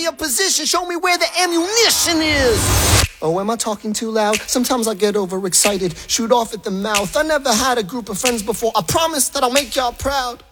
me a position, show me where the ammunition is. Oh, am I talking too loud? Sometimes I get overexcited, shoot off at the mouth. I never had a group of friends before. I promise that I'll make y'all proud.